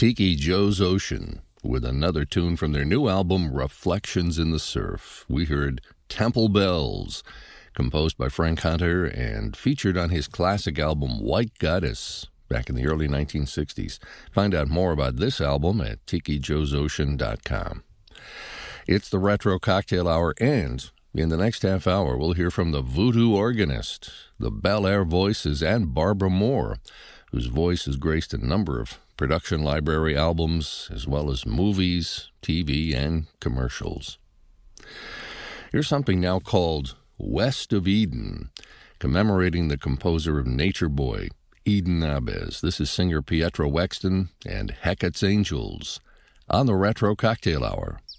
Tiki Joe's Ocean with another tune from their new album, Reflections in the Surf. We heard Temple Bells, composed by Frank Hunter and featured on his classic album, White Goddess, back in the early 1960s. Find out more about this album at tikijoesocean.com. It's the Retro Cocktail Hour, and in the next half hour, we'll hear from the Voodoo Organist, the Bel Air Voices, and Barbara Moore, whose voice has graced a number of production library albums, as well as movies, TV, and commercials. Here's something now called West of Eden, commemorating the composer of Nature Boy, Eden Ahbez. This is singer Pietro Wexton and Hecat's Angels on the Retro Cocktail Hour.